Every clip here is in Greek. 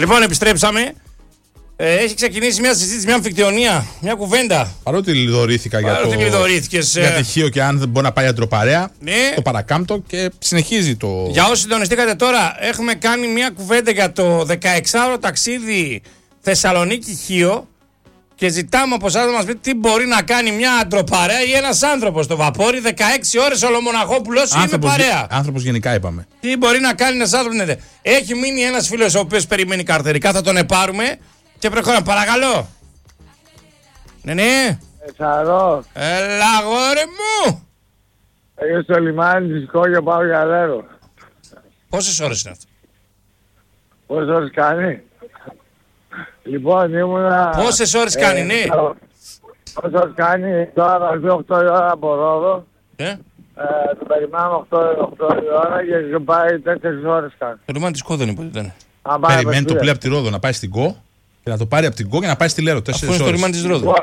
Λοιπόν, επιστρέψαμε. Έχει ξεκινήσει μια συζήτηση, μια αμφικτεωνία, μια κουβέντα. Παρότι λιδωρήθηκα για τυχείο και αν δεν μπορεί να πάει αντροπαρέα, το παρακάμπτω και συνεχίζει το. Για όσοι συντονιστήκατε τώρα, έχουμε κάνει μια κουβέντα για το 16ωρο ταξίδι Θεσσαλονίκη-Χίο και ζητάμε από εσάς να μας πείτε τι μπορεί να κάνει μια αντροπαρέα ή ένας άνθρωπος στο βαπόρι 16 ώρες ολομοναχόπουλος ή με παρέα. Άνθρωπος γενικά είπαμε. Τι μπορεί να κάνει ένας άνθρωπος. Ναι. Έχει μείνει ένας φίλος ο οποίος περιμένει καρτερικά, θα τον επάρουμε. Και προχωράμε, παρακαλώ. Ναι. Εσαρό. Έλα, αγόρι μου. Είμαι στο λιμάνι της Κόγια, πάω για Λέρο. Πόσες ώρες είναι αυτό? Πόσες ώρες κάνει? Λοιπόν, ήμουνα... Πόσες ώρες κάνει, ναι. Πόσες ώρες κάνει, τώρα θα έρθει 8 η ώρα από Ρόδο. Το περιμένουμε 8 η ώρα και πάει 4 ώρες κάνει. Το λιμάνι της Κό δεν είπε, ήταν. Περιμένει το πλοίο από τη Ρόδο να πάει στην Κό και να το πάρει από την Κό και να πάει στη Λέρο. 4 ώρες. Αυτό είναι το λιμάνι της Ρόδου.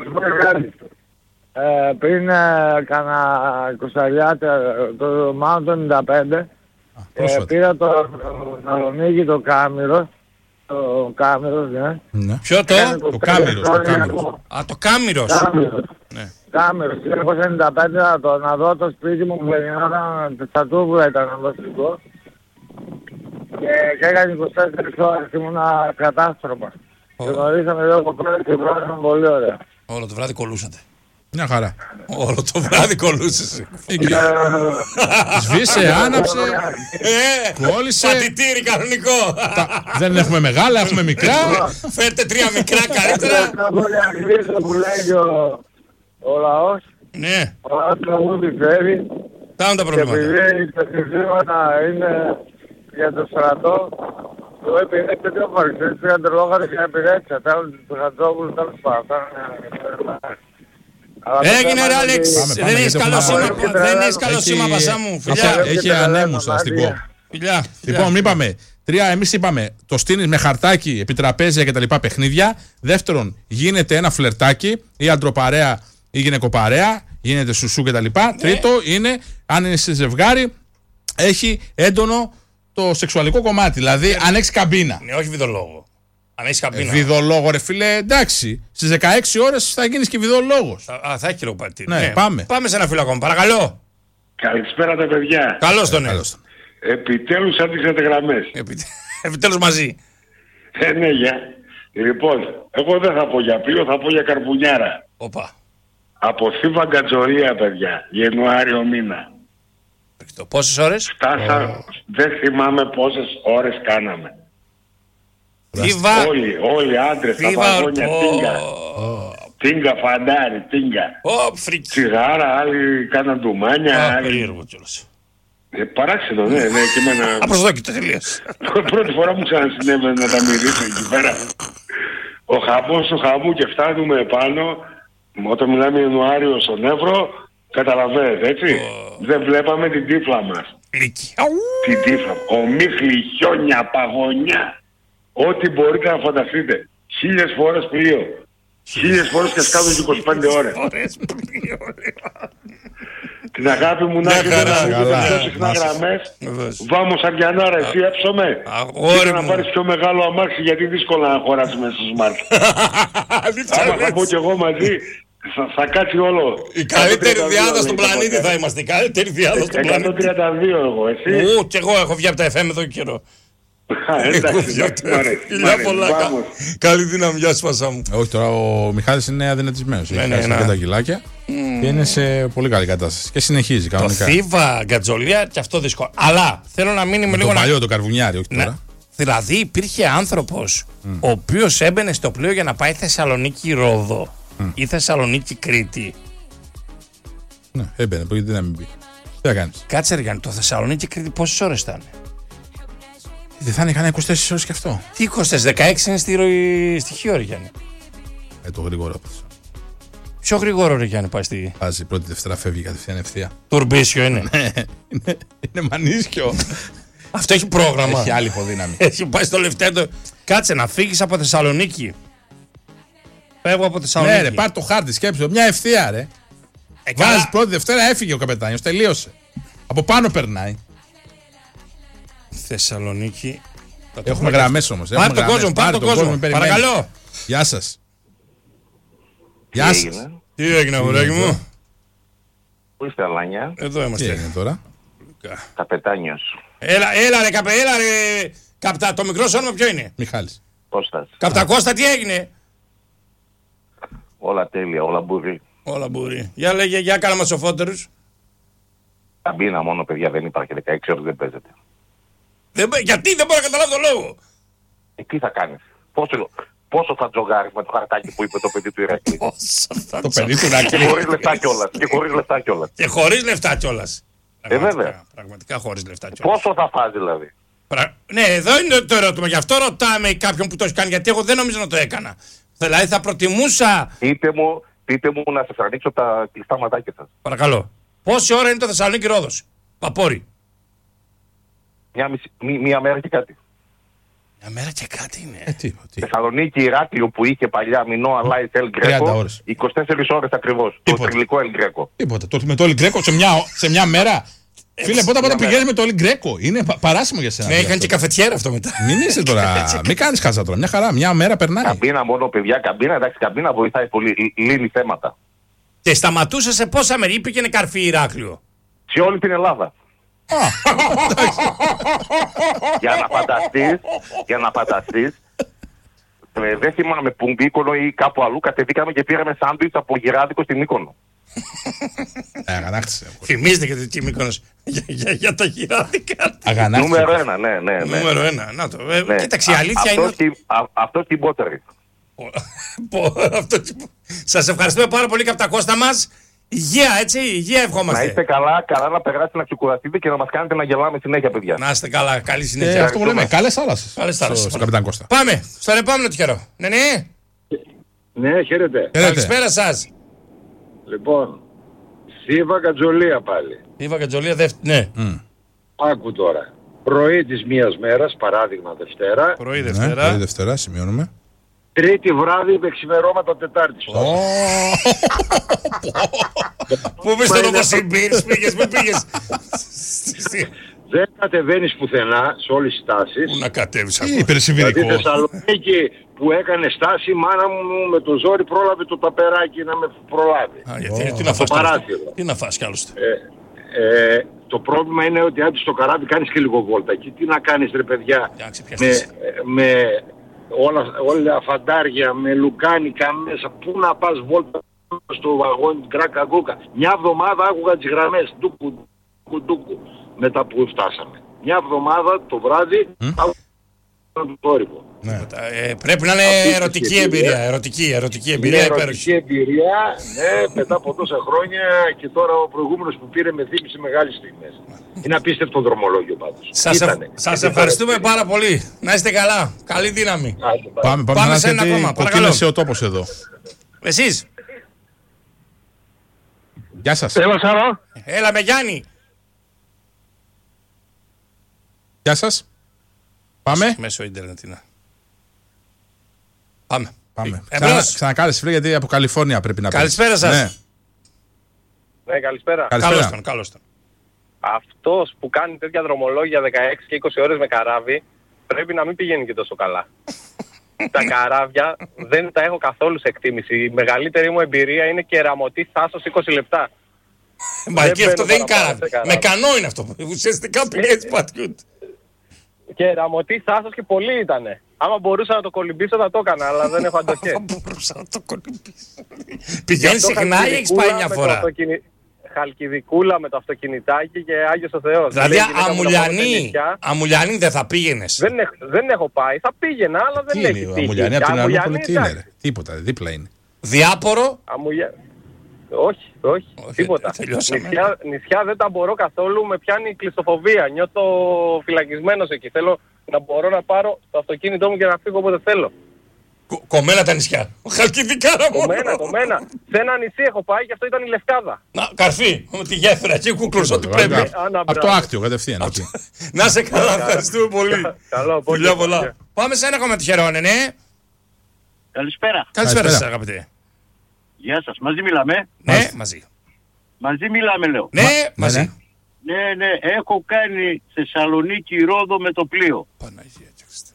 Πριν κάνα 20, μάλλον το 95, πήρα το Θεσσαλονίκη το Κάμηρο. Το Κάμηρος, ναι. Ποιο το? Το Κάμηρος. Α, το Κάμηρος. Κάμηρος. 1995 να δω το σπίτι μου που γεννιόταν Τσατούπουλα ήταν ανδοστικό. Και έκανε 24 ώρες ήμουνα κατάστροφα. Και γνωρίσαμε εδώ από πρώτα και πρώτα πολύ ωραία. Όλο το βράδυ κολούσατε. Μια χαρά. Όλο το βράδυ κολούσες. Σβήσε, άναψε, κόλλησε. Πατητήρι κανονικό. Δεν έχουμε μεγάλα, έχουμε μικρά. Φέρτε 3 μικρά καλύτερα. Θα πολύ αγγλίσω που λέει ο λαός. Ναι. Ο λαός τραγούδι φέρει. Τάουν τα προβλήματα. Και επειδή τα συζήματα είναι για το στρατό, εγώ επιδέχεται 2 φορές. Πήγαν το λόγαρο και επιδέχτησα. Τέλος του Χατζόπουλου, τέλος πάντων. Έγινε ρε Άλεξ, δεν έχεις καλό σήμα Πασά μου. Έχει ανέμους αστικό. Λοιπόν, είπαμε, 3, εμείς είπαμε, το στείνεις με χαρτάκι επί τραπέζια και τα λοιπά παιχνίδια. Δεύτερον, γίνεται ένα φλερτάκι ή αντροπαρέα ή γυναικοπαρέα, γίνεται σουσού και τα λοιπά. Τρίτο είναι, αν είναι σε ζευγάρι, έχει έντονο το σεξουαλικό κομμάτι, δηλαδή αν έχεις καμπίνα. Ναι, όχι βιδολόγο. Αν έχεις καμπίνα. Βιδολόγο, ρε φίλε, εντάξει. Στις 16 ώρες θα γίνεις και βιδολόγος. Θα έχει χειροπατή. Ναι, πάμε. Πάμε σε ένα φίλο ακόμα, παρακαλώ. Καλησπέρα τα παιδιά. Καλώς τον. Επιτέλους άντιξατε γραμμές. Επιτέλους μαζί. Ναι, για. Λοιπόν, εγώ δεν θα πω για πλοίο, θα πω για καρπουνιάρα. Οπα. Από Θήβα Γκατζορία, παιδιά, Ιανουάριο μήνα. Πόσες ώρες? Φτάσα, δεν θυμάμαι πόσες ώρες κάναμε. Θήβα. Όλοι άντρες, τα βαγόνια, τίγκα, φαντάρι, τίγκα. Τσιγάρα, άλλοι κάναν ντουμάνια. Περίεργο κιόλας. Παράξενο, ναι, και εμένα. Απροσδόκητο τελείως. Πρώτη φορά μου ξανασυνέβαινε να τα μιλήσω εκεί πέρα. Ο χαμός του χαμού και φτάνουμε επάνω, όταν μιλάμε Ιανουάριο στον Εύρο, καταλαβαίνετε, έτσι. Δεν βλέπαμε την τύφλα μας. Την τύφλα. Ομίχλη, χιόνια, παγωνιά. Ό,τι μπορείτε να φανταστείτε. 1000 φορές πλοίο. 1000 φορές και σκάτω και 25 ώρες. Την αγάπη μου να έχετε να συχνά γραμμές. Βάμος Αργιανάρα, εσύ έψομαι. Κοίτα να πάρεις πιο μεγάλο αμάξι, γιατί δύσκολα να χωράσεις μέσα στο smart. Άμα θα πω κι εγώ μαζί, θα κάτσει όλο. Η καλύτερη διάδα στον πλανήτη θα είμαστε. Η καλύτερη διάδα στον πλανήτη. 132 εγώ, εσύ. Κι εγώ έχω βγει από τα FM εδώ και καιρό. Εντάξει, φιλιά πολλά. Καλή δύναμη, γεια σου Πασά μου. Όχι, τώρα ο Μιχάλης είναι αδυνατισμένος. Έχει χάσει και τα κιλάκια και είναι σε πολύ καλή κατάσταση. Και συνεχίζει κανονικά. Το Θήβα, Γκατζολία και αυτό δύσκολο. Αλλά θέλω να μείνουμε λίγο. Το παλιό, το καρβουνιάρι, όχι τώρα. Δηλαδή υπήρχε άνθρωπος ο οποίος έμπαινε στο πλοίο για να πάει Θεσσαλονίκη Ρόδο ή Θεσσαλονίκη Κρήτη. Ναι, έμπαινε, γιατί να μην πει. Τι θα κάνεις? Κάτσε ρε Γιάννη, το Θεσσαλονίκη Κρήτη πόσες ώρες ήταν? Δεν θα είναι κανένα 24 ώρες κι αυτό. Τι 24, 16 είναι στη Χίο ρε Γιάννη. Το γρήγορο. Πιο γρήγορο ρε Γιάννη πάει στη... Βάζει πρώτη Δευτέρα, φεύγει κατευθείαν ευθεία. Τουρμπίσιο είναι. Είναι μανίσιο. Αυτό έχει πρόγραμμα. Έχει άλλη υποδύναμη. Έχει πάει στο Λευτέντο. Κάτσε να φύγεις από Θεσσαλονίκη. Φεύγω από Θεσσαλονίκη. Ναι ρε, πάρ' το χάρτη, σκέψου. Μια ευθεία ρε. Βάζει πρώτη Δευτέρα, έφυγε ο καπετάνιος, τελείωσε. Από πάνω περνάει. Θεσσαλονίκη Έχουμε γραμμές όμως. Πάρε τον κόσμο, πάρε τον κόσμο. Παρακαλώ. Γεια σας. Γεια σας. Τι έγινε, αγοράκι μου? Πού είστε, Αλάνια? Εδώ Τι είμαστε. έγινε τώρα? Καπετάνιος. Έλα ρε, Καπτά, το μικρό σου όνομα ποιο είναι? Μιχάλης. Κώστας. Καπτακώστα, τι έγινε? Όλα τέλεια, όλα μπουρί. Όλα μπορεί. Για λέγε, για κάνα μας σοφότερους. Καμπίνα μόνο, παιδιά, δεν υπάρχει. 16 ώρες δεν παίζεται. Γιατί δεν μπορώ να καταλάβω τον λόγο. Τι θα κάνεις? Πόσο θα τζογάρεις με το χαρτάκι που είπε το παιδί του Ηρακλή? Το παιδί του Ηρακλή. Και χωρίς λεφτά κιόλας. Και χωρίς λεφτά κιόλας. Βέβαια. Πραγματικά χωρίς λεφτά κιόλας. Πόσο θα φας δηλαδή? Ναι, εδώ είναι το ερώτημα. Γι' αυτό ρωτάμε κάποιον που το έχει κάνει. Γιατί εγώ δεν νομίζω να το έκανα. Δηλαδή θα προτιμούσα. Πείτε μου να σας ανοίξω τα κλειστά ματάκια σας. Παρακαλώ. Πόση ώρα είναι το Θεσσαλονίκη Ρόδος? Παπόρι. Μία μέρα και κάτι. Μια μέρα και κάτι είναι. Τι. Θεσσαλονίκη Ηράκλειο που είχε παλιά Μινό Αλάις Ελ Γκρέκο. 24 ώρες ακριβώς. Το τριλικό Ελ Γκρέκο. Τίποτα. Το με το Ελ Γκρέκο σε μια μέρα. Φίλε, πότε πηγαίνεις με το Ελ Γκρέκο? Είναι παράσιμο για σένα. Ναι, είχαν και καφετιέρα αυτό μετά. Μην είσαι τώρα. Μην κάνεις χάζα τώρα. Μια χαρά. Μια μέρα περνάει. Καμπίνα μόνο, παιδιά. Εντάξει, καμπίνα βοηθάει πολύ. Λύνει θέματα. Και σταματούσε σε πόσα μέρη? Είπε και είναι καρφί Ηράκλειο. Σε όλη την Ελλάδα. Για να φανταστείς, δεν θυμάμαι που Μύκονο ή κάπου αλλού κατεβήκαμε και πήραμε σάντουιτς από γυράδικο στην Μύκονο. Αγανάκτησε. Θυμίζετε και το Μύκονος για τα γυράδικα. Νούμερο 1, ναι. Νούμερο 1, να το. Κοίταξε, η αλήθεια είναι. Αυτό και η Μπότερη. Σας ευχαριστούμε πάρα πολύ από τα Κώστα μας. Υγεία, έτσι, υγεία ευχόμαστε. Να είστε καλά να περάσετε να ξεκουραστείτε και να μας κάνετε να γελάμε συνέχεια, παιδιά. Να είστε καλά, καλή συνέχεια. Αυτό που λέμε, καλές θάλασσες. Στον καπιτάν Κώστα. Πάμε στον επόμενο τυχερό. Ναι. Ναι, χαίρετε. Καλησπέρα σας. Λοιπόν, Θήβα Κατζολία πάλι. Θήβα Κατζολία, ναι. Άκου τώρα. Πρωί της μίας μέρας, παράδειγμα Δευτέρα. Πρωί Δευτέρα, σημειώνουμε. Τρίτη βράδυ με ξημερώματα Τετάρτης. Πού πεις τον Οβοσιμπήρ, πού πήγες? Δεν κατεβαίνεις πουθενά σε όλες τις στάσεις. Πού να κατέβεις ακόμα? Υπερσυμβηρικό. Δηλαδή Θεσσαλονίκη που έκανε στάση, η μάνα μου με το ζόρι πρόλαβε το ταπεράκι να με προλάβει. Τι να φας κι άλλωστε. Το πρόβλημα είναι ότι άντε στο καράβι κάνεις και λίγο βόλτα. Και τι να κάνεις ρε παιδιά με όλα φαντάρια, με λουκάνικα μέσα. Πού να πας βόλτα στο βαγόνι γκράκα γκούκα. Μια εβδομάδα άκουγα τις γραμμές ντούκου μετά που φτάσαμε. Μια εβδομάδα το βράδυ άκουγα το θόρυβο. Πρέπει να είναι ερωτική εμπειρία. Ερωτική εμπειρία. Ερωτική εμπειρία, ναι, μετά από τόσα χρόνια και τώρα ο προηγούμενος που πήρε με θύμισε μεγάλες στιγμές. Είναι απίστευτο δρομολόγιο πάντως. Σας ευχαριστούμε πάρα πολύ. Να είστε καλά. Καλή δύναμη. Πάμε σε ένα ακόμα. Κοκκίνησε ο τόπος εδώ. Εσείς. Γεια σας. Έλα με Γιάννη. Γεια σας. Πάμε. Μέσω ίντερνετ είναι. Πάμε. Ξανακάλεσε φίλε, γιατί από Καλιφόρνια πρέπει να πει. Καλησπέρα σας. Ναι, καλησπέρα. Καλώς τον. Αυτός που κάνει τέτοια δρομολόγια 16 και 20 ώρες με καράβι πρέπει να μην πηγαίνει και τόσο καλά. Τα καράβια δεν τα έχω καθόλου σε εκτίμηση. Η μεγαλύτερη μου εμπειρία είναι κεραμωτή Θάσος 20 λεπτά. Μα εκεί αυτό δεν είναι καράβι. Με κανό είναι αυτό. Ουσιαστικά πηγαίνεις πατιούτ. Κεραμωτή Θάσος και πολύ ήτανε. Άμα μπορούσα να το κολυμπήσω θα το έκανα, αλλά δεν έχω αντοχές. Άμα μπορούσα να το κολυμπήσω. Πηγαίνεις συχνά ή έχεις πάει μια φορά? Χαλκιδικούλα με το αυτοκινητάκι και Άγιος ο Θεός. Δηλαδή Αμουλιανή δεν θα πήγαινες? Δεν έχω πάει, θα πήγαινα, αλλά δεν έχει τύχει. Αμουλιανή από την Αλούπολη τι είναι ρε? Τίποτα, δίπλα είναι. Διάπορο? Όχι, τίποτα. Νησιά δεν τα μπορώ καθόλου, με πιάνει η κλειστοφοβία. Νιώθω φυλακισμένος εκεί. Θέλω να μπορώ να πάρω το αυτοκίνητό μου και να φύγω όποτε θέλω. Κομμένα τα νησιά. Χαλκιδικάρα μόνο. Κομμένα. Σε ένα νησί έχω πάει και αυτό ήταν η Λευκάδα. Καρφί, με τη γέφυρα εκεί κούκλος ό,τι πρέπει. Από το Άκτιο κατευθείαν. Να σε καλά, ευχαριστούμε πολύ. Καλό, πολλά. Πάμε σε ένα ακόμα τυχερό, ναι. Καλησπέρα. Καλησπέρα σας αγαπητέ. Γεια σας, μαζί μιλάμε. Ναι, μαζί. Μαζί μιλάμε λέω. Ναι, μαζί. Ναι, έχω κάνει Θεσσαλονίκη Ρόδο με το πλοίο. Παναγία και Χριστέ.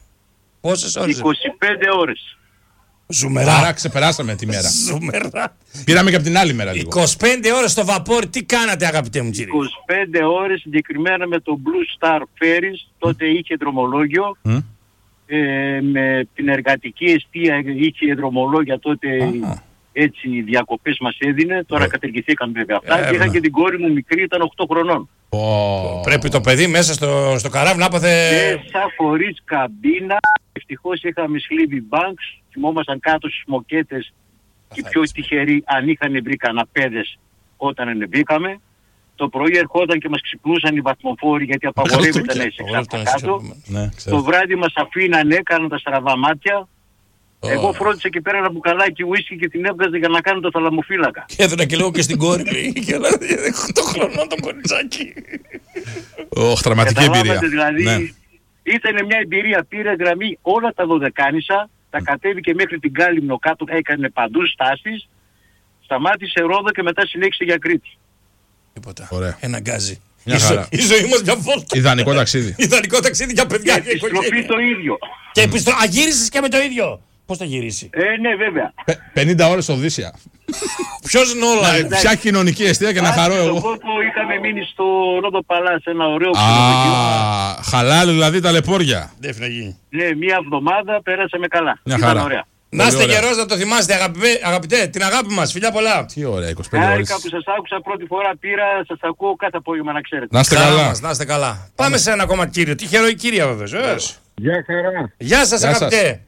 Πόσες ώρες? 25 ώρες. Ζουμερά. Άρα ξεπεράσαμε τη μέρα. Ζουμερά. Πήραμε και από την άλλη μέρα λίγο. 25 ώρες στο βαπόρι, τι κάνατε αγαπητέ μου κύριε? 25 ώρες συγκεκριμένα με το Blue Star Ferries, τότε είχε δρομολόγιο. Με την εργατική εστία είχε δρομολόγια τότε, έτσι διακοπές μας έδινε. Τώρα κατεργηθήκαν βέβαια αυτά. Και είχα και την κόρη μου μικρή, ήταν 8 χρονών. Πρέπει το παιδί μέσα στο καράβι να έπαθε... Μέσα χωρίς καμπίνα. Ευτυχώς είχαμε sleeping bags. Κοιμόμασταν κάτω στις μοκέτες. Και πιο τυχεροί αν είχαν βρει καναπέδες όταν ανεβήκαμε. Το πρωί ερχόταν και μας ξυπνούσαν οι βαθμοφόροι γιατί απαγορεύεται να είσαι κάτω. Το βράδυ μας αφήνανε, έκαναν τα στραβά μάτια. Εγώ φρόντισα εκεί πέρα ένα μπουκαλάκι ουίσκι και την έβγαζε για να κάνω το θαλαμοφύλακα. Και έδωνα και λίγο και στην κόρη λέει, και έλα, το χρονό το κοριτσάκι. Δραματική εμπειρία. Δηλαδή, ήταν μια εμπειρία, πήρε γραμμή όλα τα δωδεκάνησα, τα κατέβηκε μέχρι την Κάλυμνο κάτω, έκανε παντού στάσεις, σταμάτησε Ρόδο και μετά συνέχισε για Κρήτη. Τίποτα. Ωραία. Ένα γκάζι. Η ζωή μας μια βόλτα. Ιδανικό ταξίδι. Ιδανικό ταξίδι για παιδιά. Και επιστροφή το ίδιο. Και γύρισες και με το ίδιο. Πώς θα γυρίσει? Ναι βέβαια. 50 ώρες Οδύσσια. Ποιος είναι όλα? Ποια κοινωνική αιστεία και να χαρώ εγώ. Εγώ είχαμε μείνει στο Ρόδο Παλάς, ένα ωραίο ξενοδοχείο. Χαλάλη δηλαδή τα λεπόρια. Δεν φύγει. Ναι, μια εβδομάδα πέρασαμε καλά. Μια Ήταν χαρά. ωραία. Να είστε γερός να το θυμάστε αγαπητέ, την αγάπη μας, φιλιά πολλά. Τι ωραία, 25 Χάρηκα ώρες. που σας άκουσα πρώτη φορά, σας ακούω κάθε απόγευμα να ξέρετε. Να είστε καλά. Να είστε καλά. Πάμε σε ένα ακόμα κύριο, τυχερό η κύρια βεβαίως. Γεια χαρά. Γεια σας αγαπητέ.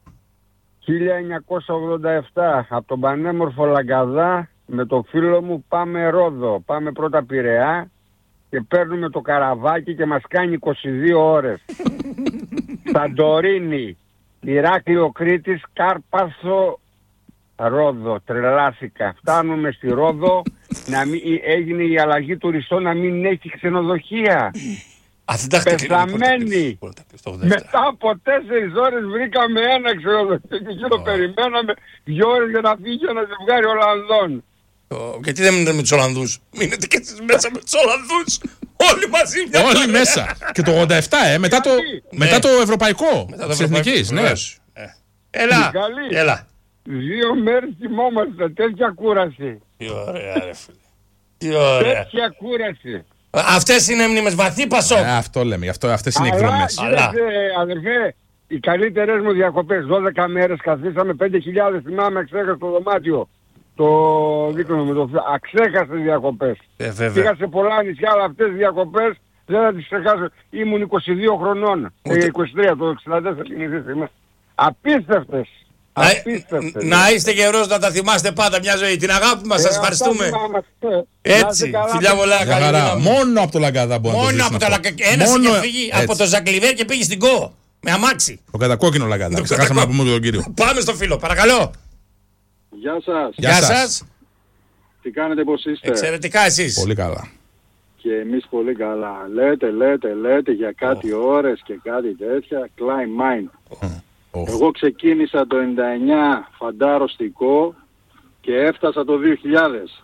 1987 από τον πανέμορφο Λαγκαδά με το φίλο μου πάμε Ρόδο. Πάμε πρώτα Πειραιά και παίρνουμε το καραβάκι και μας κάνει 22 ώρες. Σαντορίνη, Ηράκλειο Κρήτης, Κάρπαθο, Ρόδο. Τρελάθηκα. Φτάνουμε στη Ρόδο, έγινε η αλλαγή τουριστών να μην έχει ξενοδοχεία. Πεθαμένοι. Μετά από 4 ώρες βρήκαμε ένα ξενοδοχείο και εκείνο περιμέναμε 2 ώρες για να φύγει ένα ζευγάρι Ολλανδών. Γιατί δεν μείνετε με τους Ολλανδούς? Μείνετε και εσείς μέσα με τους Ολλανδούς. Όλοι μαζί μια Όλοι παρέα. μέσα. Και το 87 μετά το ευρωπαϊκό της Εθνικής. Ναι. Έλα. 2 μέρες κοιμόμαστε, τέτοια κούραση. Τι ωραία ρε φίλε. Τι ωραία. Τέτοια κούραση. Αυτές είναι μνήμες, βαθύ Πασόκ. Αυτό λέμε, αυτές είναι οι εκδρομές. Αλλά, αδερφέ, οι καλύτερες μου διακοπές, 12 μέρες καθίσαμε, 5.000 θυμάμαι, ξέχασα το δωμάτιο. Το δείχνω με το φίλο. Αξέχαστες διακοπές. Πήγα σε πολλά νησιά, αλλά αυτές τις διακοπές δεν θα τις ξεχάσω. Ήμουν 22 χρονών. 23, το 64 είμαι. Απίστευτες. Να είστε γερός να τα θυμάστε πάντα μια ζωή. Την αγάπη μας, σας ευχαριστούμε. Έτσι, φιλιά πολλά, καλή δύναμη. Μόνο από το Λαγκαδά μπορεί να το Μόνο από το Λαγκαδά. Ένας είχε φύγει από το Ζαγκλιβέρ και πήγε στην Κο. Με αμάξι. Το κατακόκκινο Λαγκαδά. Ξεχάσαμε να πούμε τον κύριο. Πάμε στο φίλο, παρακαλώ. Γεια σας. Γεια σας. Τι κάνετε, πώς είστε? Εξαιρετικά εσείς. Πολύ καλά. Και εμείς πολύ καλά. Λέτε για κάτι ώρες και κάτι τέτοια. Climb mine. Εγώ ξεκίνησα το 99 φανταροστικό και έφτασα το 2000.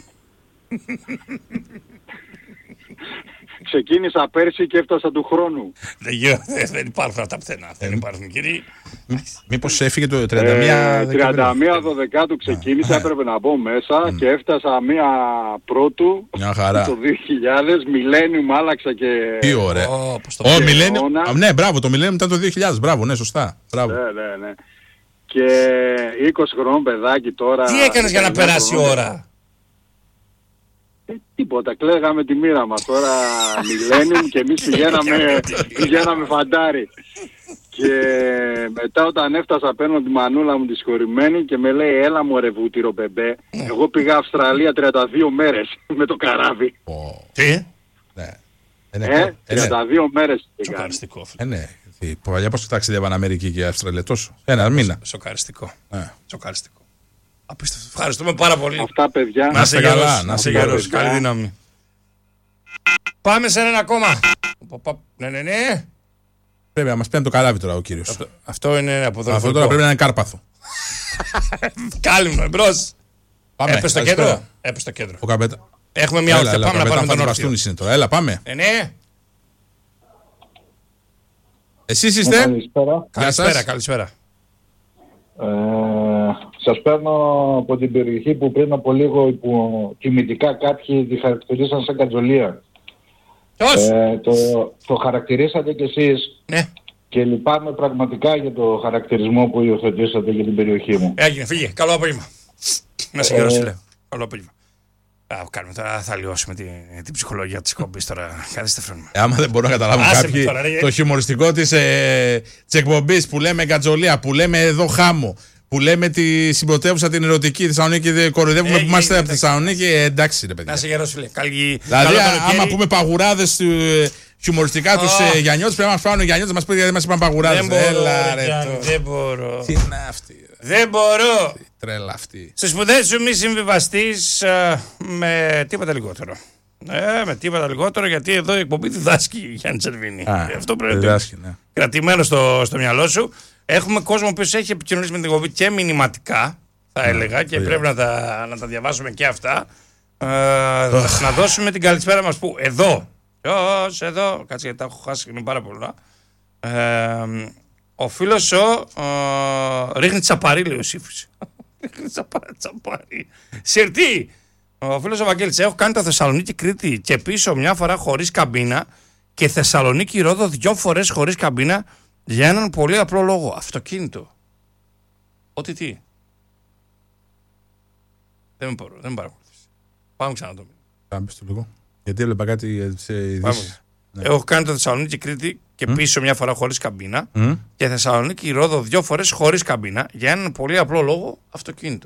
Ξεκίνησα πέρσι και έφτασα του χρόνου. Δεν υπάρχουν αυτά πουθενά. Δεν υπάρχουν, κύριοι. Μήπως έφυγε το 31 Δεκάτου ξεκίνησα, έπρεπε να μπω μέσα και έφτασα μία πρώτου το 2000. Millennium άλλαξα και... Τι ωραία. Millennium, ναι, μπράβο, το Millennium ήταν το 2000. Μπράβο, ναι, σωστά. Μπράβο. Ναι. Και 20 χρονών παιδάκι τώρα... Τι έκανες για να περάσει η ώρα? Τίποτα, κλαίγαμε τη μοίρα μας τώρα Millennium και εμείς πηγαίναμε φαντάρι. Και μετά όταν έφτασα παίρνω τη μανούλα μου τη συγχωρημένη και με λέει έλα μου ρε βούτυρο μπεμπέ. Εγώ πήγα Αυστραλία 32 μέρες με το καράβι. Τι? 32 μέρες πήγα. Σοκαριστικό. Ναι, παλιά πώς ταξιδεύαν Αμερική και Αυστραλία τόσο? Ένα μήνα. Σοκαριστικό. Σοκαριστικό. Απίστευτο. Ευχαριστούμε πάρα πολύ. Αυτά παιδιά. Να είσαι καλά, να είσαι γερός. Καλή δύναμη. Πάμε σε ένα ακόμα. Ναι. Πρέπει να μας πιάνει το καράβι τώρα ο κύριος. Αυτό είναι από εδώ. Αυτό τώρα πρέπει να είναι Κάρπαθο. Κάλυμνο, εμπρός. Έπεσε στο κέντρο. Ο Καπέτα. Έχουμε μια όρθια. Πάμε να πάρουμε τον όρθιο. Έλα, πάμε. Ναι. Εσείς είστε? Καλησπέρα. Σας παίρνω από την περιοχή που πριν από λίγο τιμητικά κάποιοι τη χαρακτηρίσαν σαν κατζολία. Το χαρακτηρίσατε κι εσείς. Ναι. Και λυπάμαι πραγματικά για το χαρακτηρισμό που υιοθετήσατε για την περιοχή μου. Έγινε, φύγε. Καλό απόγευμα. Να σε γερώσει, λέω. Καλό απόγευμα. Κάνουμε τώρα, θα λιώσουμε την ψυχολογία της εκπομπής τώρα. Καθίστε φρόνημα. Άμα δεν μπορώ να καταλάβω κάποιοι το χιουμοριστικό της εκπομπής που λέμε κατζολία, που λέμε εδώ χάμο, που λέμε τη συμπρωτεύουσα την ερωτική Θεσσαλονίκη, κοροϊδεύουμε που είμαστε από τη Θεσσαλονίκη, εντάξει ρε παιδιά. Να σε γερώσει, λέει. Δηλαδή, άμα πούμε παγουράδες χιουμοριστικά τους Γιαννιώτες, πρέπει να μας πάρουν οι Γιαννιώτες, μας πει γιατί μας είπαν παγουράδες. Δεν μπορώ. Τι είναι αυτή. Δεν μπορώ. Τρέλα αυτή. Στις σπουδές σου μη συμβιβαστείς με τίποτα λιγότερο. Με τίποτα λιγότερο, γιατί εδώ η εκπομπή διδάσκει η Γιάννη Τσερβίνη. Αυτό πρέπει να είναι κρατημένο στο μυαλό σου. Έχουμε κόσμο που έχει επικοινωνήσει με την εκπομπή και μηνυματικά, θα έλεγα, και πρέπει να τα διαβάσουμε και αυτά. Να δώσουμε την καλησπέρα μας που εδώ. Εδώ, κάτσε γιατί τα έχω χάσει, είναι πάρα πολλά. Ο φίλος ρίχνει τσαπαρί, λέει ο Σύφης. Ρίχνει τσαπαρί. Συρτή. Ο φίλος ο Βαγγέλης, έχω κάνει το Θεσσαλονίκη Κρήτη και πίσω μια φορά χωρίς καμπίνα και Θεσσαλονίκη Ρόδο 2 φορές χωρίς καμπίνα για έναν πολύ απλό λόγο. Αυτοκίνητο. Ότι τι. Δεν μπορώ, δεν παρακολουθήσω. Πάμε ξανά το μήνυμα. Πάμε στο λίγο. Γιατί έβλεπα κάτι σε ειδήσεις. Ναι. Έχω κάνει το Θεσσαλονίκη Κρήτη και πίσω μια φορά χωρίς καμπίνα και Θεσσαλονίκη Ρόδο 2 φορές χωρίς καμπίνα για έναν πολύ απλό λόγο, αυτοκίνητο.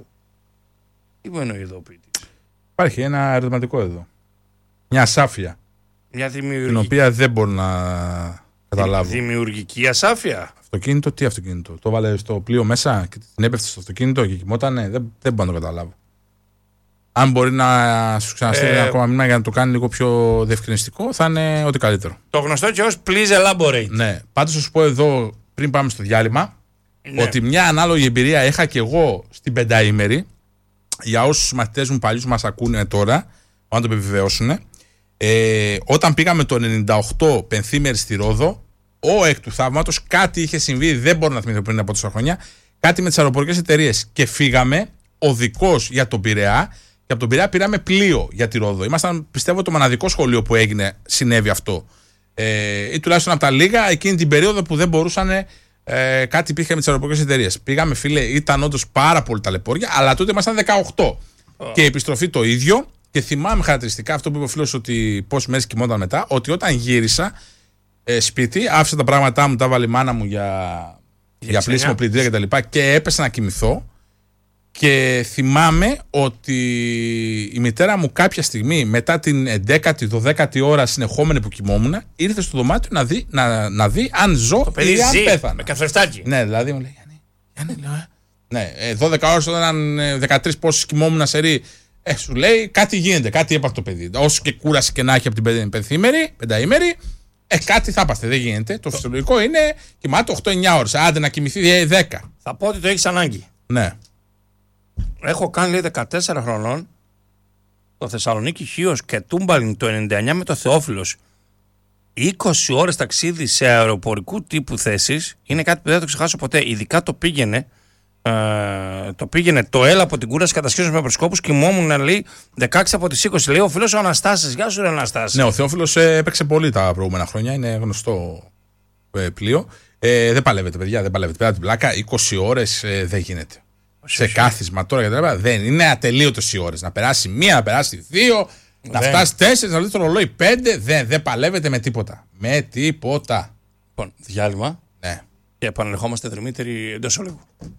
Τι μου εννοεί εδώ ο ποιητής. Υπάρχει ένα ερωτηματικό εδώ. Μια ασάφεια. Μια δημιουργική. Την οποία δεν μπορώ να καταλάβω. Δημιουργική ασάφεια. Αυτοκίνητο, τι αυτοκίνητο. Το βάλε στο πλοίο μέσα και την έπεφτε στο αυτοκίνητο και κοιμότανε. Δεν μπορώ να το καταλάβω. Αν μπορεί να σου ξαναστείλει ένα ακόμα μήνυμα για να το κάνει λίγο πιο διευκρινιστικό, θα είναι ό,τι καλύτερο. Το γνωστό και ως please elaborate. Ναι. Πάντως θα σου πω εδώ, πριν πάμε στο διάλειμμα, ότι μια ανάλογη εμπειρία είχα και εγώ στην πενταήμερη. Για όσους μαθητές μου παλιούς μας ακούνε τώρα, να το επιβεβαιώσουν. Όταν πήγαμε το 98 πενθήμερη στη Ρόδο, εκ του θαύματος κάτι είχε συμβεί, δεν μπορώ να θυμηθώ πριν από τόσα χρόνια, κάτι με τις αεροπορικές εταιρείες. Και φύγαμε οδικός για τον Πειραιά. Και από τον Πειραιά πήραμε πλοίο για τη Ρόδο. Ήμασταν, πιστεύω, το μοναδικό σχολείο που συνέβη αυτό. Ή τουλάχιστον από τα λίγα εκείνη την περίοδο που δεν μπορούσαν. Κάτι υπήρχε με τις αεροπορικές εταιρείες. Πήγαμε, φίλε, ήταν όντως πάρα πολύ ταλαιπώρια, αλλά τότε ήμασταν 18. Και η επιστροφή το ίδιο. Και θυμάμαι χαρακτηριστικά αυτό που είπε ο φίλος, ότι πόσες μέρες κοιμόταν μετά, ότι όταν γύρισα σπίτι, άφησα τα πράγματά μου, τα βάλει η μάνα μου για πλήσιμο πλυντήρια κτλ. Και έπεσα να κοιμηθώ. Και θυμάμαι ότι η μητέρα μου κάποια στιγμή μετά την 11η, 12η ώρα συνεχόμενη που κοιμόμουν, ήρθε στο δωμάτιο να δει αν ζω ή αν πέθανα. Με καφρεφτάκι. Ναι, δηλαδή μου λέει Γιάννη, λέω, ναι, 12 ώρες όταν 13 πόσες κοιμόμουν σερί, σου λέει κάτι γίνεται, κάτι έπαθε το παιδί. Όσο και κούραση και να έχει από την πενταήμερη, κάτι θα έπαθε, δεν γίνεται. Το φυσιολογικό είναι κοιμάται 8-9 ώρες. Άντε να κοιμηθεί 10. Θα πω ότι το έχεις ανάγκη. Ναι. Έχω κάνει, λέει, 14 χρονών το Θεσσαλονίκη Χίος και Τούμπαλιν το 99 με το Θεόφιλος. 20 ώρες ταξίδι σε αεροπορικού τύπου θέσεις είναι κάτι που δεν θα το ξεχάσω ποτέ. Ειδικά το πήγαινε το έλα από την κούραση κατασχέσεως με προσκόπους και κοιμόμουν, λέει, 16 από τις 20. Λέει ο φίλος ο Αναστάσης. Γεια σου, ρε Αναστάση. Ναι, ο Θεόφιλος έπαιξε πολύ τα προηγούμενα χρόνια. Είναι γνωστό πλοίο. Δεν παλεύετε, παιδιά, δεν παλεύετε. Πέρα την πλάκα, 20 ώρες δεν γίνεται. Σε κάθισμα τώρα και τα λοιπά, δεν είναι ατελείωτες οι ώρες. Να περάσει 1, να περάσει 2, να φτάσει 4, να δει το ρολόι 5. Δεν παλεύετε με τίποτα. Με τίποτα. Λοιπόν, διάλειμμα. Ναι. Και επανερχόμαστε, Δημήτρη, εντός ολίγου.